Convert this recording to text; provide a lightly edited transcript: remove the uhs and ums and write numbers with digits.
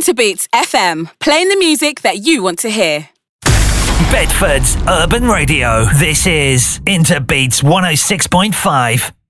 Interbeats FM, playing the music that you want to hear. Bedford's Urban Radio. This is Interbeats 106.5.